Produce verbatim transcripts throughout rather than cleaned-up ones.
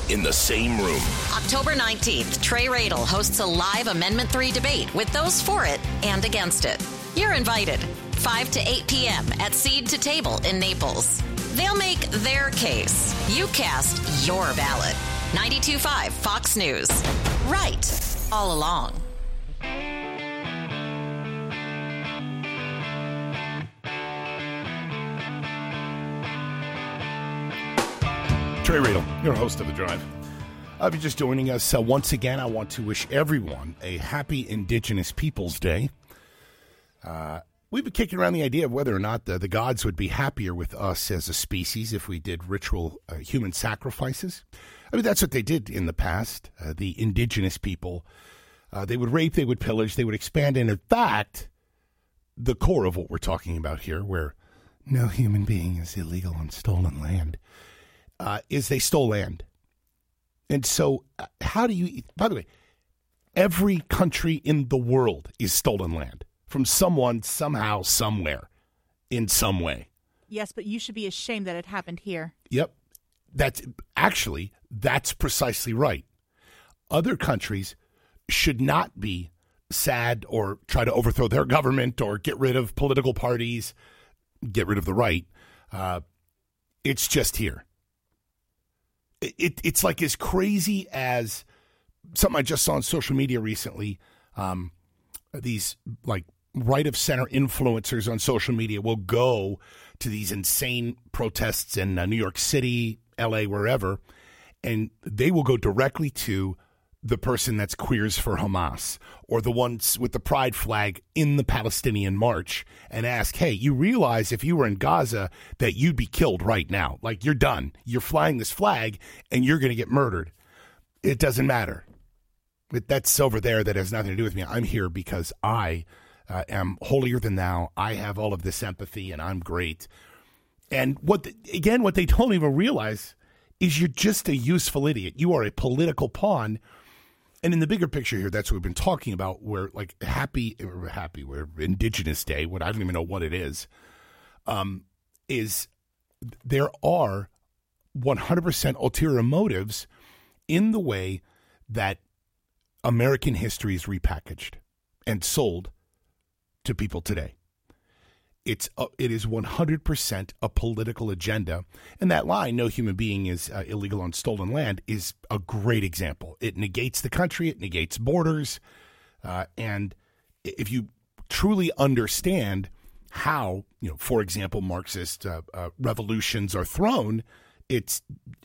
in the same room. October nineteenth, Trey Radel hosts a live Amendment three debate with those for it and against it. You're invited. five to eight p.m. at Seed to Table in Naples. They'll make their case. You cast your ballot. ninety-two point five Fox News. Right all along. Trey Radel, your host of The Drive. Uh, if you're just joining us, uh, once again, I want to wish everyone a happy Indigenous Peoples Day. Uh, we've been kicking around the idea of whether or not the, the gods would be happier with us as a species if we did ritual uh, human sacrifices. I mean, that's what they did in the past. Uh, the indigenous people, uh, they would rape, they would pillage, they would expand. And in fact, the core of what we're talking about here, where no human being is illegal on stolen land, Uh, is they stole land. And so uh, how do you, by the way, every country in the world is stolen land from someone, somehow, somewhere, in some way. Yes, but you should be ashamed that it happened here. Yep. That's actually, that's precisely right. Other countries should not be sad or try to overthrow their government or get rid of political parties, get rid of the right. Uh, it's just here. It, it's like as crazy as something I just saw on social media recently. Um, these like right of center influencers on social media will go to these insane protests in uh, New York City, L A, wherever, and they will go directly to the person that's queers for Hamas or the ones with the pride flag in the Palestinian march and ask, hey, you realize if you were in Gaza that you'd be killed right now. Like, you're done. You're flying this flag and you're going to get murdered. It doesn't matter. But that's over there. That has nothing to do with me. I'm here because I uh, am holier than thou. I have all of this empathy and I'm great. And what, the, again, what they don't even realize is you're just a useful idiot. You are a political pawn. And in the bigger picture here, that's what we've been talking about, where like happy, or happy, where Indigenous Day, what I don't even know what it is, um, is there are one hundred percent ulterior motives in the way that American history is repackaged and sold to people today. It's a, it is one hundred percent a political agenda. And that line, no human being is uh, illegal on stolen land, is a great example. It negates the country. It negates borders. Uh, and if you truly understand how, you know, for example, Marxist uh, uh, revolutions are thrown, it's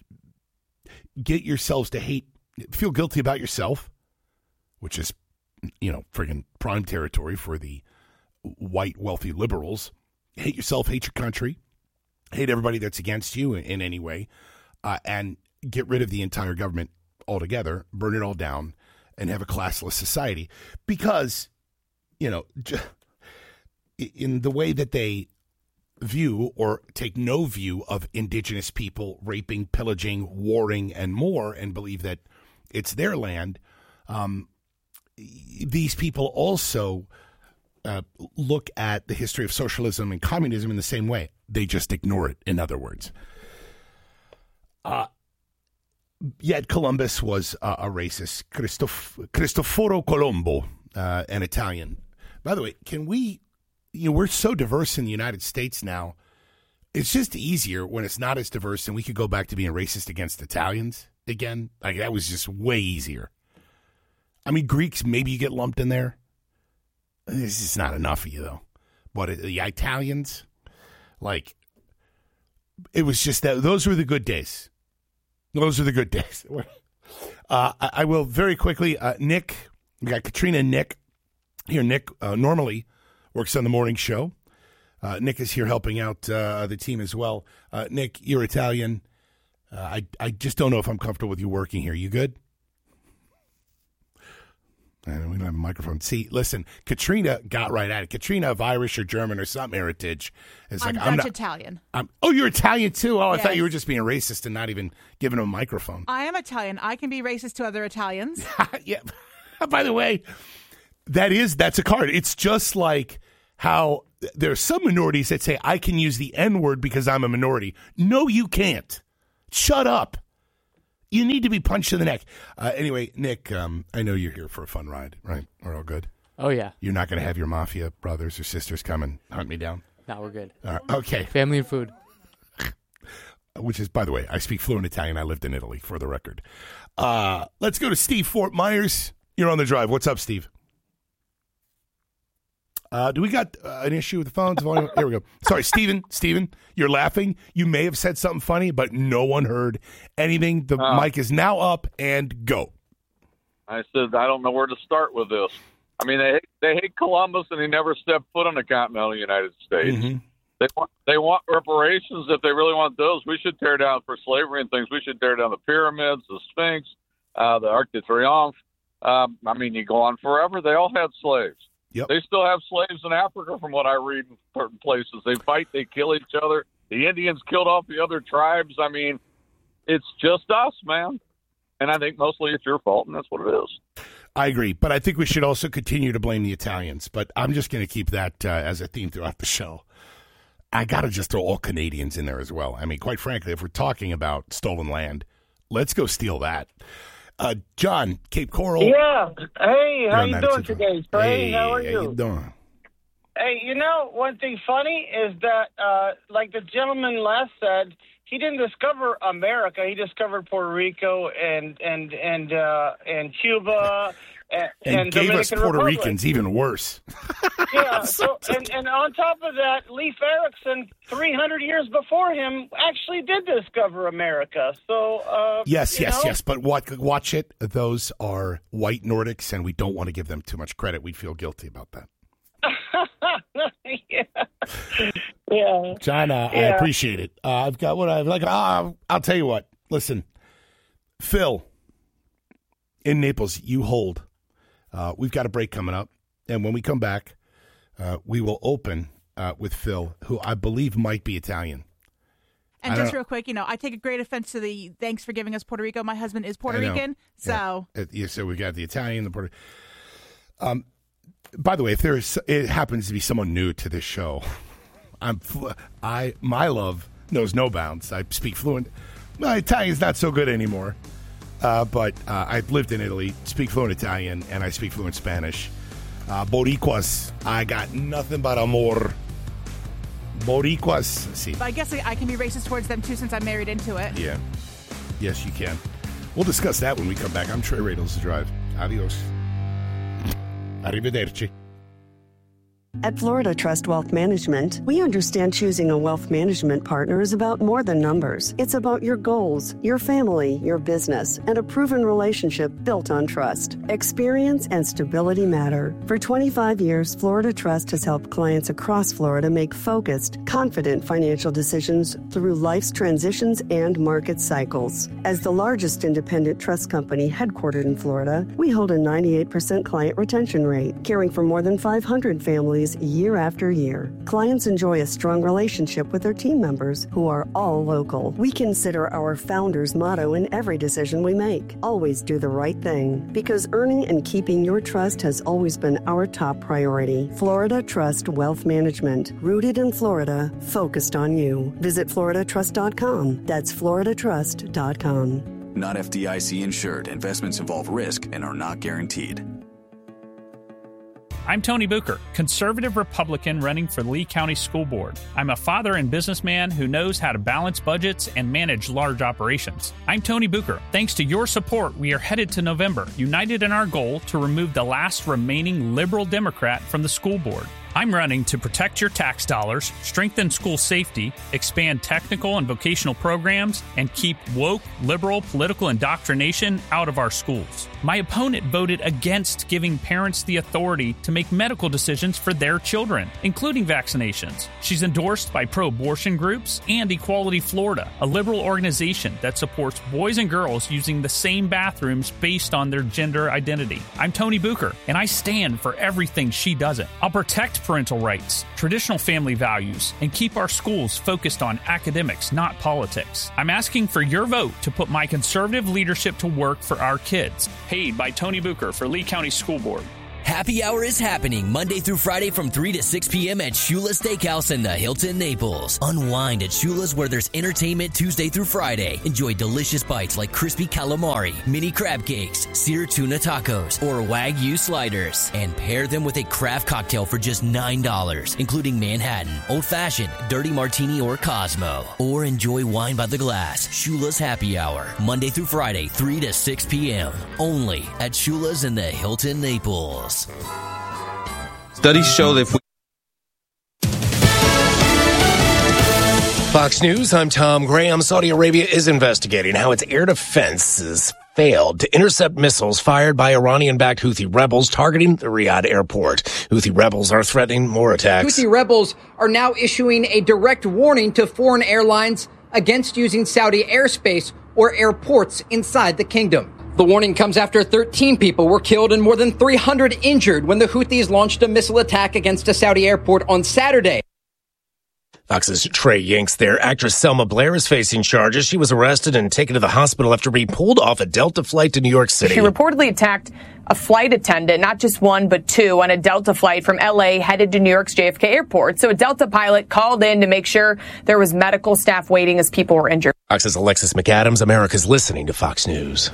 get yourselves to hate, feel guilty about yourself, which is, you know, friggin' prime territory for the white, wealthy liberals. Hate yourself, hate your country, hate everybody that's against you in, in any way, uh, and get rid of the entire government altogether, burn it all down, and have a classless society. Because, you know, in the way that they view or take no view of indigenous people raping, pillaging, warring, and more, and believe that it's their land, um, these people also Uh, look at the history of socialism and communism in the same way. They just ignore it, in other words. Uh, yet Columbus was uh, a racist. Christof- Cristoforo Colombo, uh, an Italian. By the way, can we, you know, we're so diverse in the United States now. It's just easier when it's not as diverse, and we could go back to being racist against Italians again. Like, that was just way easier. I mean, Greeks, maybe you get lumped in there. This is not enough of you, though. But the Italians, like, it was just that those were the good days. Those are the good days. Uh, I, I will very quickly, uh, Nick, we got Katrina and Nick here. Nick uh, normally works on the morning show. Uh, Nick is here helping out uh, the team as well. Uh, Nick, you're Italian. Uh, I, I just don't know if I'm comfortable with you working here. You good? And we don't have a microphone. See, listen, Katrina got right at it. Katrina of Irish or German or some heritage. Is I'm like, Dutch I'm not, Italian. I'm, oh, you're Italian too? Oh, I Yes. thought you were just being racist and not even giving them a microphone. I am Italian. I can be racist to other Italians. Yeah. By the way, that is, that's a card. It's just like how there are some minorities that say, I can use the N-word because I'm a minority. No, you can't. Shut up. You need to be punched in the neck. Uh, anyway, Nick, um, I know you're here for a fun ride, right? We're all good? Oh, yeah. You're not going to have your mafia brothers or sisters come and hunt me down? No, we're good. All right. Okay. Family and food. Which is, by the way, I speak fluent Italian. I lived in Italy, for the record. Uh, let's go to Steve Fort Myers. You're on the drive. What's up, Steve? Uh, do we got uh, an issue with the phones? Here we go. Sorry, Steven. Steven, you're laughing. You may have said something funny, but no one heard anything. The Oh. mic is now up, and go. I said, I don't know where to start with this. I mean, they hate, they hate Columbus, and he never stepped foot on the continental United States. Mm-hmm. They want they want reparations. If they really want those, we should tear down for slavery and things. We should tear down the pyramids, the Sphinx, uh, the Arc de Triomphe. Um, I mean, you go on forever. They all had slaves. Yep. They still have slaves in Africa, from what I read in certain places. They fight, they kill each other. The Indians killed off the other tribes. I mean, it's just us, man. And I think mostly it's your fault, and that's what it is. I agree, but I think we should also continue to blame the Italians. But I'm just going to keep that uh, as a theme throughout the show. I got to just throw all Canadians in there as well. I mean, quite frankly, if we're talking about stolen land, let's go steal that. Uh, John, Cape Coral. Yeah. Hey, how You're you on doing Madison today, Drive. Trey? Hey, how are how you? you doing? Hey, you know, one thing funny is that, uh, like the gentleman last said, he didn't discover America. He discovered Puerto Rico and and and uh, and Cuba and, And, and gave us Dominican Puerto Republic. Ricans even worse. Yeah. So, and, and on top of that, Leif Erikson, three hundred years before him, actually did discover America. So uh, Yes, you yes, know, yes. But watch, watch it. Those are white Nordics, and we don't want to give them too much credit. We feel guilty about that. yeah. Yeah. John, uh, I Yeah. appreciate it. Uh, I've got what I've like. Uh, I'll tell you what. Listen, Phil in Naples, you hold. Uh, we've got a break coming up, and when we come back, uh, we will open uh, with Phil, who I believe might be Italian. And I just don't- real quick, you know, I take a great offense to the thanks for giving us Puerto Rico. My husband is Puerto I know. Rican, so Yeah. Uh, yeah, so we got the Italian, the Puerto. Um, by the way, if there is, it happens to be someone new to this show, I'm, fl- I, my love knows no bounds. I speak fluent. My Italian's not so good anymore, uh, but uh, I've lived in Italy, speak fluent Italian, and I speak fluent Spanish. Uh, Boricuas, I got nothing but amor. Boricuas, see. but I guess I, I can be racist towards them too since I'm married into it. Yeah. Yes, you can. We'll discuss that when we come back. I'm Trey Radels to Drive. Adios. Arrivederci. At Florida Trust Wealth Management, we understand choosing a wealth management partner is about more than numbers. It's about your goals, your family, your business, and a proven relationship built on trust. Experience and stability matter. For twenty-five years, Florida Trust has helped clients across Florida make focused, confident financial decisions through life's transitions and market cycles. As the largest independent trust company headquartered in Florida, we hold a ninety-eight percent client retention rate, caring for more than five hundred families year after year. Clients enjoy a strong relationship with their team members who are all local. We consider our founders' motto in every decision we make: always do the right thing, because earning and keeping your trust has always been our top priority. Florida Trust Wealth Management, rooted in Florida, focused on you. Visit florida trust dot com. That's florida trust dot com. Not F D I C insured. Investments involve risk and are not guaranteed. I'm Tony Booker, conservative Republican running for Lee County School Board. I'm a father and businessman who knows how to balance budgets and manage large operations. I'm Tony Booker. Thanks to your support, we are headed to November, united in our goal to remove the last remaining liberal Democrat from the school board. I'm running to protect your tax dollars, strengthen school safety, expand technical and vocational programs, and keep woke, liberal political indoctrination out of our schools. My opponent voted against giving parents the authority to make medical decisions for their children, including vaccinations. She's endorsed by pro-abortion groups and Equality Florida, a liberal organization that supports boys and girls using the same bathrooms based on their gender identity. I'm Tony Booker, and I stand for everything she doesn't. I'll protect parental rights, traditional family values, and keep our schools focused on academics, not politics. I'm asking for your vote to put my conservative leadership to work for our kids. Paid by Tony Booker for Lee County School Board. Happy Hour is happening Monday through Friday from three to six p.m. at Shula's Steakhouse in the Hilton Naples. Unwind at Shula's where there's entertainment Tuesday through Friday. Enjoy delicious bites like crispy calamari, mini crab cakes, seared tuna tacos, or Wagyu sliders. And pair them with a craft cocktail for just nine dollars, including Manhattan, Old Fashioned, Dirty Martini, or Cosmo. Or enjoy wine by the glass. Shula's Happy Hour, Monday through Friday, three to six p.m. Only at Shula's in the Hilton Naples. Studies show that if we... Fox News, I'm Tom Graham. Saudi Arabia is investigating how its air defenses failed to intercept missiles fired by Iranian-backed Houthi rebels targeting the Riyadh airport. Houthi rebels are threatening more attacks. Houthi rebels are now issuing a direct warning to foreign airlines against using Saudi airspace or airports inside the kingdom. The warning comes after thirteen people were killed and more than three hundred injured when the Houthis launched a missile attack against a Saudi airport on Saturday. Fox's Trey Yanks there. Actress Selma Blair is facing charges. She was arrested and taken to the hospital after being pulled off a Delta flight to New York City. She reportedly attacked a flight attendant, not just one, but two, on a Delta flight from L A headed to New York's J F K airport. So a Delta pilot called in to make sure there was medical staff waiting as people were injured. Fox's Alexis McAdams. America's listening to Fox News.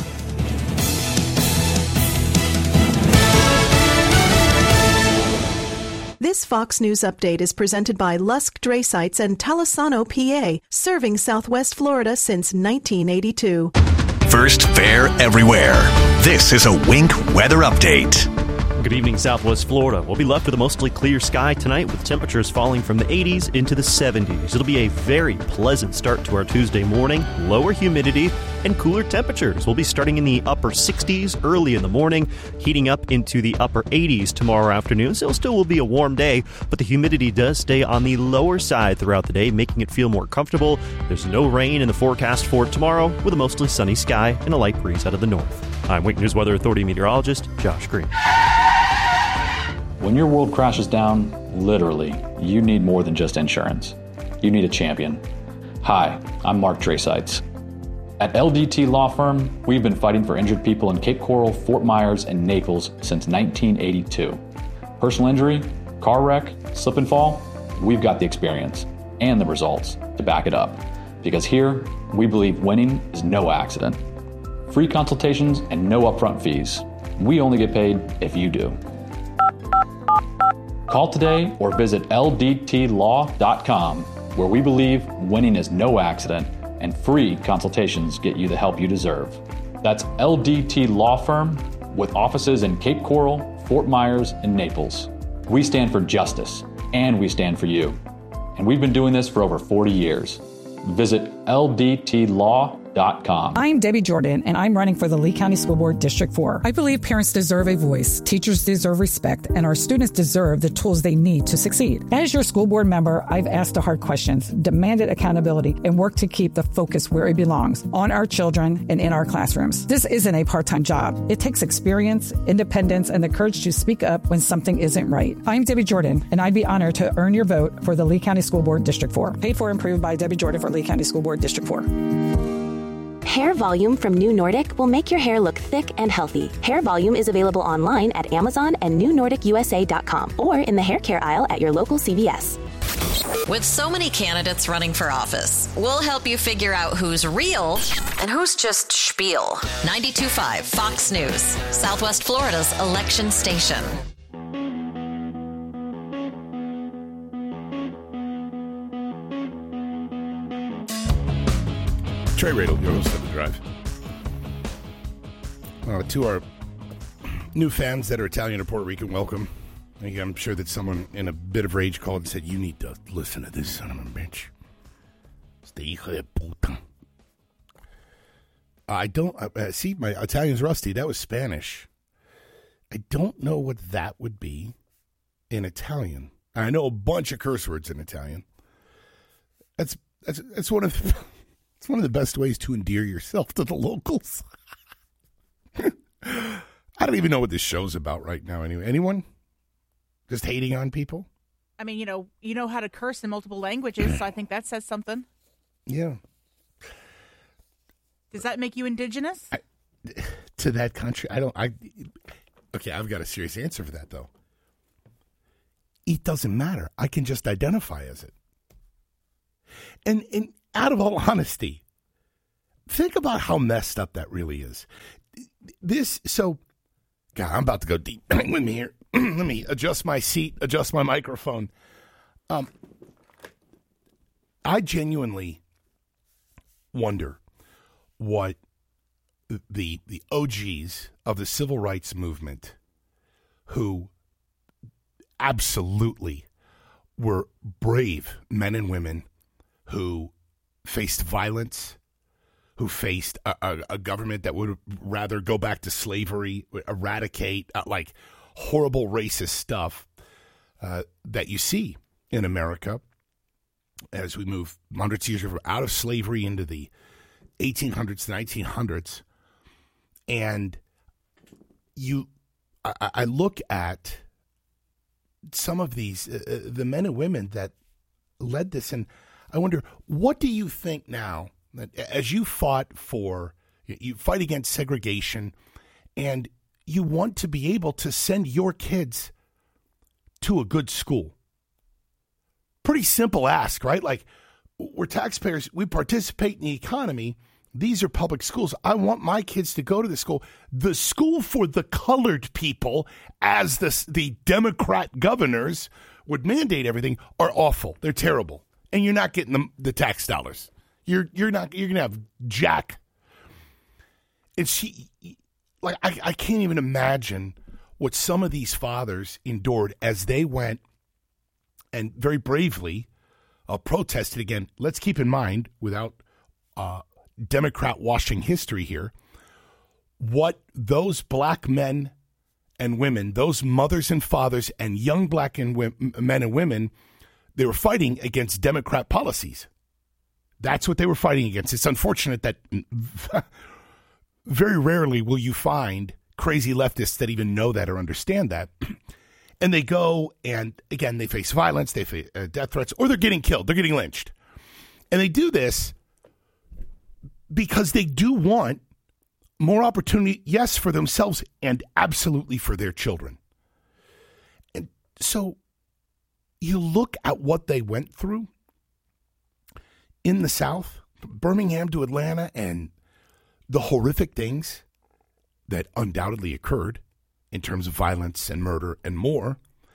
This Fox News update is presented by Lusk Dray Sites and Talisano, P A, serving Southwest Florida since nineteen eighty-two. First Fair everywhere. This is a Wink weather update. Good evening, Southwest Florida. We'll be left with a mostly clear sky tonight with temperatures falling from the eighties into the seventies. It'll be a very pleasant start to our Tuesday morning. Lower humidity and cooler temperatures. We'll be starting in the upper sixties early in the morning, heating up into the upper eighties tomorrow afternoon. So it still will be a warm day, but the humidity does stay on the lower side throughout the day, making it feel more comfortable. There's no rain in the forecast for tomorrow with a mostly sunny sky and a light breeze out of the north. I'm Wink News Weather Authority meteorologist Josh Green. When your world crashes down, literally, you need more than just insurance. You need a champion. Hi, I'm Mark Draysites. At L D T Law Firm, we've been fighting for injured people in Cape Coral, Fort Myers, and Naples since nineteen eighty-two. Personal injury, car wreck, slip and fall, we've got the experience and the results to back it up. Because here, we believe winning is no accident. Free consultations and no upfront fees. We only get paid if you do. Call today or visit L D T law dot com, where we believe winning is no accident and free consultations get you the help you deserve. That's L D T Law Firm with offices in Cape Coral, Fort Myers, and Naples. We stand for justice and we stand for you. And we've been doing this for over forty years. Visit L D T law dot com. I'm Debbie Jordan, and I'm running for the Lee County School Board District four. I believe parents deserve a voice, teachers deserve respect, and our students deserve the tools they need to succeed. As your school board member, I've asked the hard questions, demanded accountability, and worked to keep the focus where it belongs, on our children and in our classrooms. This isn't a part-time job. It takes experience, independence, and the courage to speak up when something isn't right. I'm Debbie Jordan, and I'd be honored to earn your vote for the Lee County School Board District four. Paid for and approved by Debbie Jordan for Lee County School Board District four. Hair Volume from New Nordic will make your hair look thick and healthy. Hair Volume is available online at Amazon and new nordic u s a dot com or in the hair care aisle at your local C V S. With so many candidates running for office, we'll help you figure out who's real and who's just spiel. ninety-two point five Fox News, Southwest Florida's election station. Trey Radel, your host of The Drive. Uh, to our new fans that are Italian or Puerto Rican, welcome. I'm sure that someone in a bit of rage called and said, you need to listen to this son of a bitch. Este hijo de puta. I don't, uh, see, my Italian's rusty. That was Spanish. I don't know what that would be in Italian. I know a bunch of curse words in Italian. That's, that's, that's one of the... It's one of the best ways to endear yourself to the locals. I don't even know what this show's about right now anyway. Anyone? Just hating on people? I mean, you know, you know how to curse in multiple languages, so I think that says something. Yeah. Does that make you indigenous? I, to that country? I don't, I, Okay, I've got a serious answer for that, though. It doesn't matter. I can just identify as it. And, and out of all honesty, think about how messed up that really is. This, so, God, I'm about to go deep with me here. Let me adjust my seat, adjust my microphone. Um, I genuinely wonder what the the O Gs of the civil rights movement, who absolutely were brave men and women who faced violence, who faced a, a, a government that would rather go back to slavery, eradicate uh, like horrible racist stuff uh, that you see in America as we move hundreds of years out of slavery into the eighteen hundreds, nineteen hundreds. And you, I, I look at some of these, uh, the men and women that led this, and I wonder, what do you think now, that as you fought for, you fight against segregation, and you want to be able to send your kids to a good school? Pretty simple ask, right? Like, we're taxpayers, we participate in the economy. These are public schools. I want my kids to go to the school. The school for the colored people, as the, the Democrat governors would mandate everything, are awful. They're terrible. And you're not getting the, the tax dollars. You're you're not you're gonna have jack. And she, like, I, I can't even imagine what some of these fathers endured as they went and very bravely uh, protested again. Let's keep in mind, without uh, Democrat washing history here, what those black men and women, those mothers and fathers and young black and w- men and women, they were fighting against Democrat policies. That's what they were fighting against. It's unfortunate that very rarely will you find crazy leftists that even know that or understand that. And they go and, again, they face violence, they face uh, death threats, or they're getting killed. They're getting lynched. And they do this because they do want more opportunity, yes, for themselves and absolutely for their children. And so you look at what they went through in the South, Birmingham to Atlanta, and the horrific things that undoubtedly occurred in terms of violence and murder and more.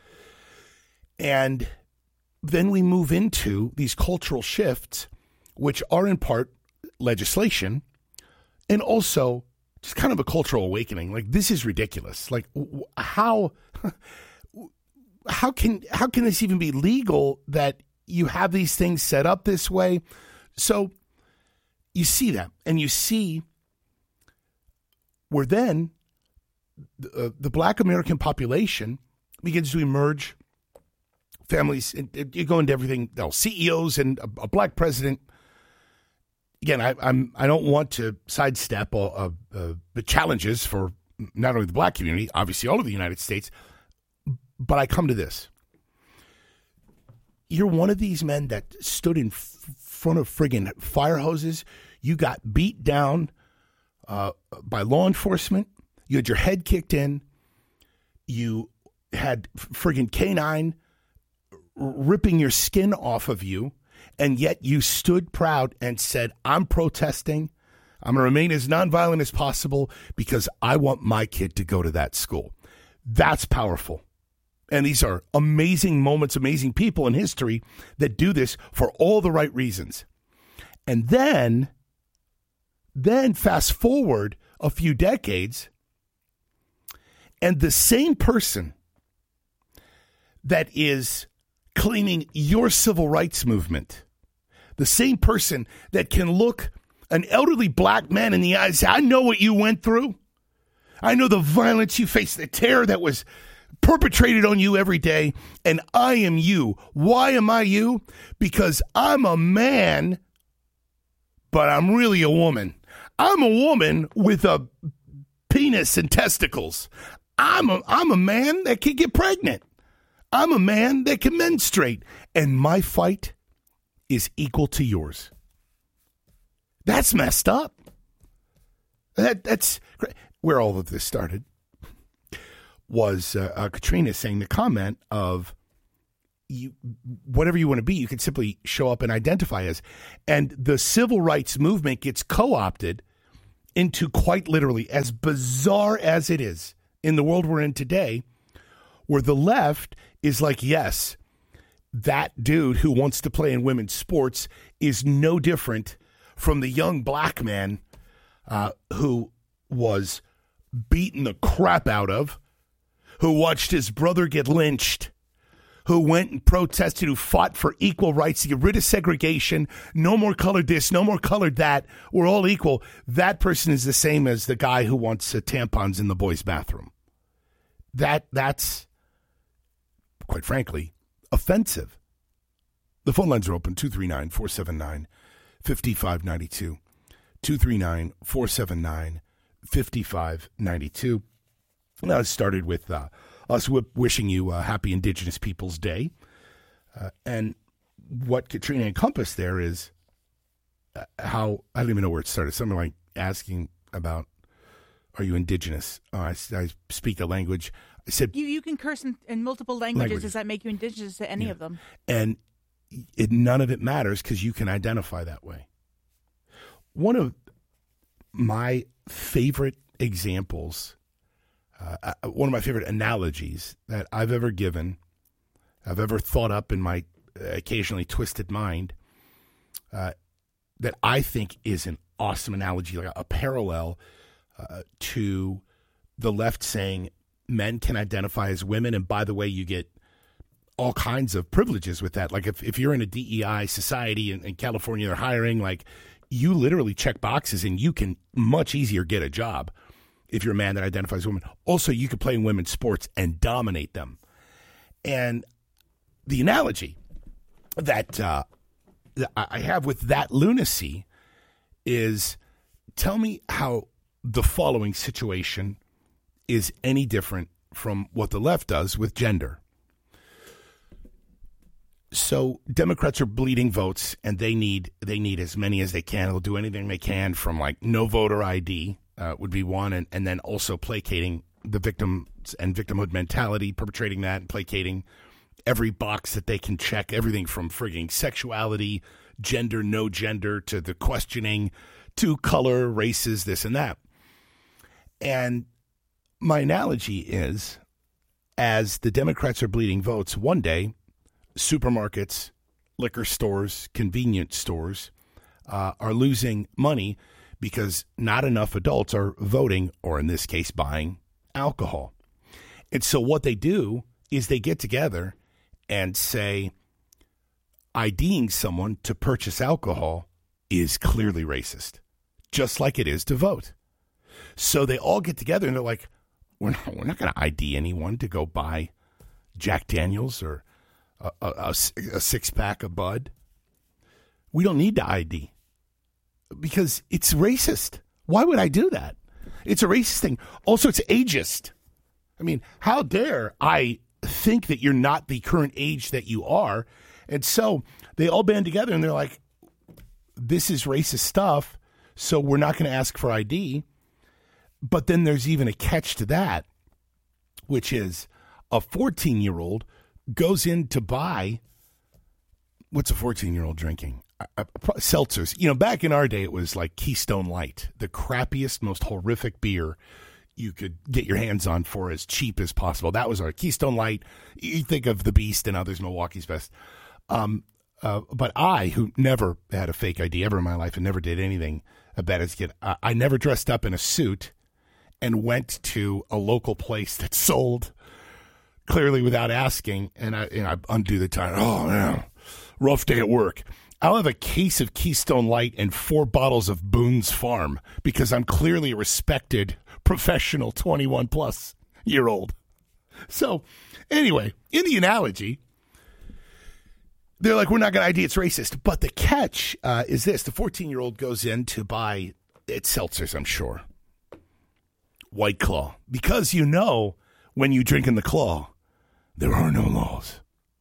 And then we move into these cultural shifts, which are in part legislation and also just kind of a cultural awakening. Like, this is ridiculous. Like, how how can how can this even be legal that you have these things set up this way? So you see that, and you see where then the, uh, the black American population begins to emerge. Families, and, and you go into everything, you know, C E Os and a, a black president. Again, I, I'm I don't want to sidestep uh, uh, uh, the challenges for not only the black community, obviously all of the United States, but I come to this. You're one of these men that stood in f- front of friggin' fire hoses. You got beat down uh, by law enforcement. You had your head kicked in. You had friggin' canine ripping your skin off of you. And yet you stood proud and said, I'm protesting. I'm going to remain as nonviolent as possible because I want my kid to go to that school. That's powerful. And these are amazing moments, amazing people in history that do this for all the right reasons. And then, then fast forward a few decades, and the same person that is claiming your civil rights movement, the same person that can look an elderly black man in the eye and say, I know what you went through. I know the violence you faced, the terror that was perpetrated on you every day, and I am you. Why am I you? Because I'm a man, but I'm really a woman. I'm a woman with a penis and testicles. I'm a, I'm a man that can get pregnant. I'm a man that can menstruate, and my fight is equal to yours. That's messed up. That, that's where all of this started. was uh, uh, Katrina saying the comment of, you, whatever you want to be, you can simply show up and identify as. And the civil rights movement gets co-opted into, quite literally, as bizarre as it is in the world we're in today, where the left is like, yes, that dude who wants to play in women's sports is no different from the young black man uh, who was beaten the crap out of, who watched his brother get lynched, who went and protested, who fought for equal rights to get rid of segregation, no more colored this, no more colored that, we're all equal. That person is the same as the guy who wants uh, tampons in the boys' bathroom. That That's, quite frankly, offensive. The phone lines are open, two three nine, four seven nine, five five nine two, two three nine, four seven nine, five five nine two. Now, it started with uh, us w- wishing you a happy Indigenous Peoples Day. Uh, and what Katrina encompassed there is uh, how, I don't even know where it started. Something like asking about, are you Indigenous? Uh, I, I speak a language. I said, You you can curse in, in multiple languages. Languages. Does that make you Indigenous to any Yeah. of them? And it, none of it matters because you can identify that way. One of my favorite examples, uh, one of my favorite analogies that I've ever given, I've ever thought up in my occasionally twisted mind, uh, that I think is an awesome analogy, like a, a parallel uh, to the left saying men can identify as women, and by the way, you get all kinds of privileges with that. Like if, if you're in a D E I society in, in California, they're hiring, like you literally check boxes and you can much easier get a job if you're a man that identifies as a woman. Also, you can play in women's sports and dominate them. And the analogy that, uh, that I have with that lunacy is, tell me how the following situation is any different from what the left does with gender. So Democrats are bleeding votes, and they need they need as many as they can. They'll do anything they can, from like no voter I D uh, would be one, and, and then also placating the victims and victimhood mentality, perpetrating that and placating every box that they can check, everything from frigging sexuality, gender, no gender, to the questioning, to color, races, this and that. And my analogy is, as the Democrats are bleeding votes, one day supermarkets, liquor stores, convenience stores uh, are losing money because not enough adults are voting, or in this case, buying alcohol. And so what they do is they get together and say, IDing someone to purchase alcohol is clearly racist, just like it is to vote. So they all get together and they're like, we're not, we're not going to I D anyone to go buy Jack Daniels or a, a, a, a six-pack of Bud. We don't need to I D because it's racist. Why would I do that? It's a racist thing. Also, it's ageist. I mean, how dare I think that you're not the current age that you are? And so they all band together and they're like, this is racist stuff, so we're not going to ask for I D. But then there's even a catch to that, which is a fourteen-year-old goes in to buy, what's a fourteen-year-old drinking? Uh, uh, seltzers. You know, back in our day, it was like Keystone Light, the crappiest, most horrific beer you could get your hands on for as cheap as possible. That was our Keystone Light. You think of the Beast and others, Milwaukee's Best. Um, uh, but I, who never had a fake I D ever in my life and never did anything about it as a kid, I, I never dressed up in a suit and went to a local place that sold, clearly without asking, and I, and I undo the time. Oh, man, rough day at work. I'll have a case of Keystone Light and four bottles of Boone's Farm because I'm clearly a respected professional twenty-one plus year old. So anyway, in the analogy, they're like, we're not going to I D, it's racist. But the catch uh, is this. The fourteen-year-old goes in to buy, it's seltzers, I'm sure, White Claw. Because you know when you drink in the Claw, there are no laws.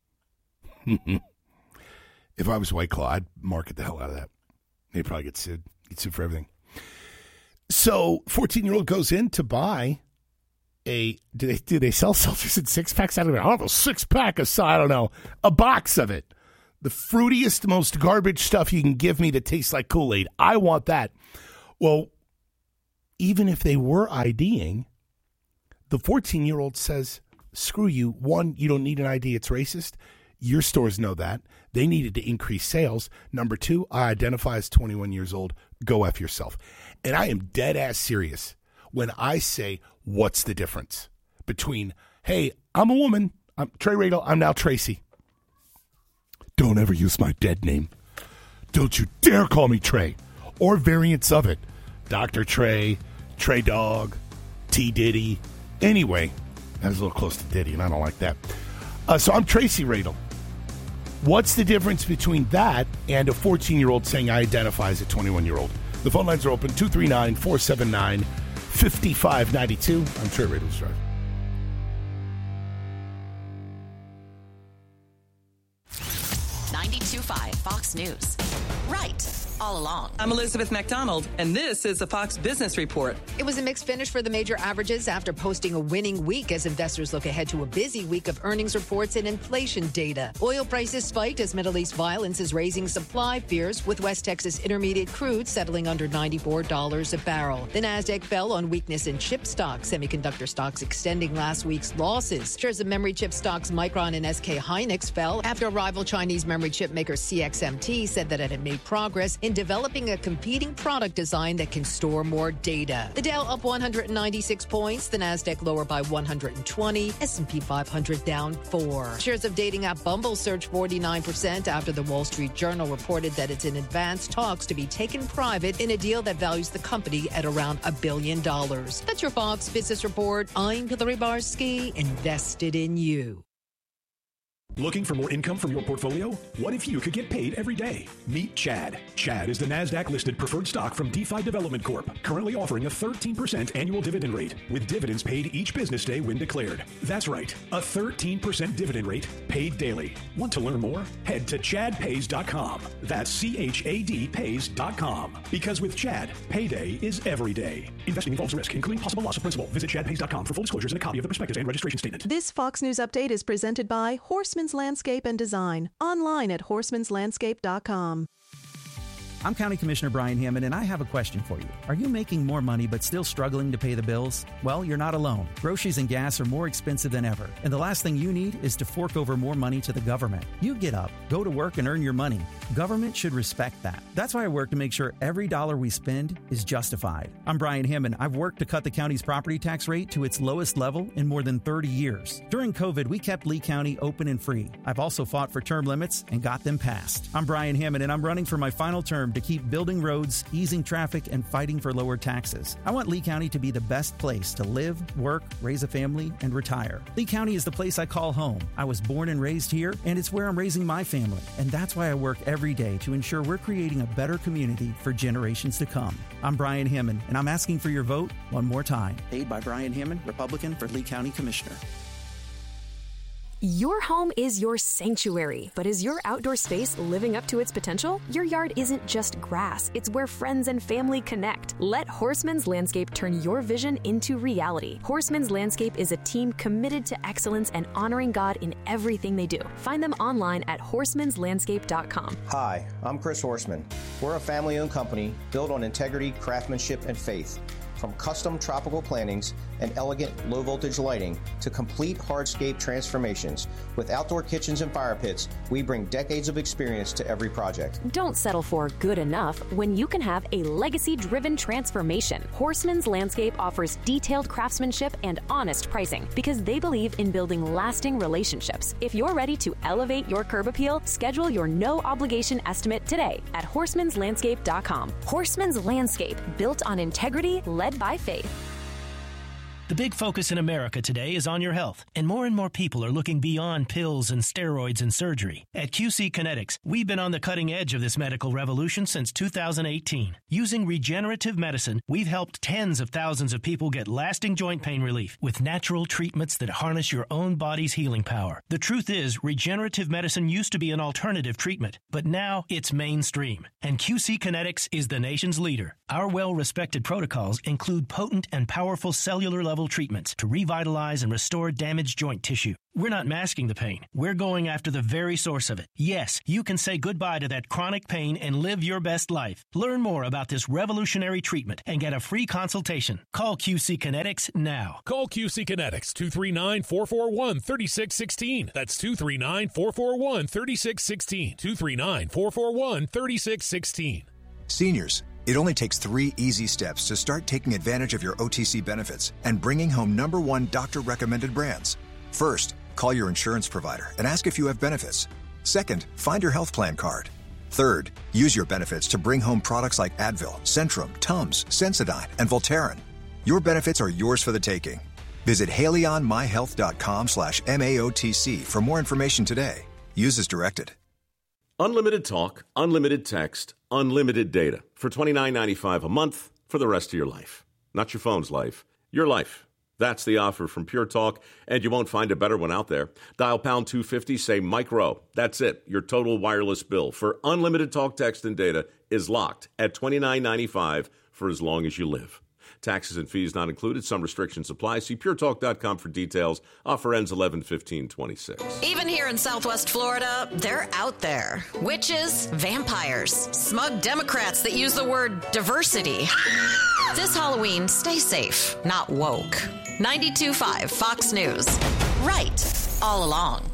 If I was White Claw, I'd market the hell out of that. They'd probably get sued. Get sued for everything. So fourteen-year-old goes in to buy a do they do they sell seltzers in six packs? I don't know. I don't know, six pack of I don't know a box of it. The fruitiest, most garbage stuff you can give me that tastes like Kool-Aid. I want that. Well, even if they were IDing, the fourteen-year-old says, screw you. One, you don't need an I D. It's racist. Your stores know that. They needed to increase sales. Number two, I identify as twenty-one years old. Go F yourself. And I am dead ass serious when I say, what's the difference between, hey, I'm a woman, I'm Trey Radel, I'm now Tracy. Don't ever use my dead name. Don't you dare call me Trey. Or variants of it. Doctor Trey, Trey Dog, T. Diddy. Anyway, that was a little close to Diddy, and I don't like that. Uh, so I'm Tracy Radel. What's the difference between that and a fourteen-year-old saying I identify as a twenty-one-year-old? The phone lines are open, two three nine, four seven nine, five five nine two. I'm Trey Radel's Drive. ninety-two point five Fox News. Right. All along. I'm Elizabeth McDonald, and this is the Fox Business Report. It was a mixed finish for the major averages after posting a winning week as investors look ahead to a busy week of earnings reports and inflation data. Oil prices spiked as Middle East violence is raising supply fears, with West Texas Intermediate crude settling under ninety-four dollars a barrel. The Nasdaq fell on weakness in chip stocks, semiconductor stocks extending last week's losses. Shares of memory chip stocks Micron and S K Hynix fell after rival Chinese memory chip maker C X M T said that it had made progress in developing a competing product design that can store more data. The Dow up one hundred ninety-six points, the Nasdaq lower by one hundred twenty, S and P five hundred down four. Shares of dating app Bumble surged forty-nine percent after the Wall Street Journal reported that it's in advanced talks to be taken private in a deal that values the company at around a billion dollars. That's your Fox Business Report. I'm Hillary Barsky, invested in you. Looking for more income from your portfolio? What if you could get paid every day? Meet Chad. Chad is the NASDAQ-listed preferred stock from DeFi Development Corp, currently offering a thirteen percent annual dividend rate, with dividends paid each business day when declared. That's right, a thirteen percent dividend rate paid daily. Want to learn more? Head to chad pays dot com. That's C H A D pays dot com. Because with Chad, payday is every day. Investing involves risk, including possible loss of principal. Visit chad pays dot com for full disclosures and a copy of the prospectus and registration statement. This Fox News update is presented by Horseman's Landscape and Design, online at horsemans landscape dot com. I'm County Commissioner Brian Hammond, and I have a question for you. Are you making more money but still struggling to pay the bills? Well, you're not alone. Groceries and gas are more expensive than ever, and the last thing you need is to fork over more money to the government. You get up, go to work, and earn your money. Government should respect that. That's why I work to make sure every dollar we spend is justified. I'm Brian Hammond. I've worked to cut the county's property tax rate to its lowest level in more than thirty years. During COVID, we kept Lee County open and free. I've also fought for term limits and got them passed. I'm Brian Hammond, and I'm running for my final term to keep building roads, easing traffic, and fighting for lower taxes. I want Lee County to be the best place to live, work, raise a family, and retire. Lee County is the place I call home. I was born and raised here, and it's where I'm raising my family. And that's why I work every day to ensure we're creating a better community for generations to come. I'm Brian Hammond, and I'm asking for your vote one more time. Paid by Brian Hammond, Republican for Lee County Commissioner. Your home is your sanctuary, but is your outdoor space living up to its potential? Your yard isn't just grass, it's where friends and family connect. Let Horseman's Landscape turn your vision into reality. Horseman's Landscape is a team committed to excellence and honoring God in everything they do. Find them online at horsemans landscape dot com. Hi, I'm Chris Horseman. We're a family-owned company built on integrity, craftsmanship, and faith. From custom tropical plantings and elegant low-voltage lighting to complete hardscape transformations, with outdoor kitchens and fire pits, we bring decades of experience to every project. Don't settle for good enough when you can have a legacy-driven transformation. Horseman's Landscape offers detailed craftsmanship and honest pricing because they believe in building lasting relationships. If you're ready to elevate your curb appeal, schedule your no-obligation estimate today at horsemans landscape dot com. Horseman's Landscape, built on integrity, led by faith. The big focus in America today is on your health, and more and more people are looking beyond pills and steroids and surgery. At Q C Kinetics, we've been on the cutting edge of this medical revolution since two thousand eighteen. Using regenerative medicine, we've helped tens of thousands of people get lasting joint pain relief with natural treatments that harness your own body's healing power. The truth is, regenerative medicine used to be an alternative treatment, but now it's mainstream, and Q C Kinetics is the nation's leader. Our well-respected protocols include potent and powerful cellular level level treatments to revitalize and restore damaged joint tissue. We're not masking the pain. We're going after the very source of it. Yes, you can say goodbye to that chronic pain and live your best life. Learn more about this revolutionary treatment and get a free consultation. Call Q C Kinetics now. Call Q C Kinetics, two three nine, four four one, three six one six. That's two three nine, four four one, three six one six. two three nine, four four one, three six one six. Seniors, it only takes three easy steps to start taking advantage of your O T C benefits and bringing home number one doctor-recommended brands. First, call your insurance provider and ask if you have benefits. Second, find your health plan card. Third, use your benefits to bring home products like Advil, Centrum, Tums, Sensodyne, and Voltaren. Your benefits are yours for the taking. Visit HaleyOnMyHealth.com slash M A O T C for more information today. Use as directed. Unlimited talk, unlimited text, unlimited data for twenty-nine ninety-five a month for the rest of your life. Not your phone's life, your life. That's the offer from Pure Talk, and you won't find a better one out there. Dial pound two fifty, say Mike Rowe. That's it. Your total wireless bill for unlimited talk, text, and data is locked at twenty-nine ninety-five for as long as you live. Taxes and fees not included. Some restrictions apply. See pure talk dot com for details. Offer ends eleven fifteen twenty-six. Even here in Southwest Florida, they're out there. Witches, vampires, smug Democrats that use the word diversity. This Halloween, stay safe, not woke. ninety-two point five Fox News. Right all along.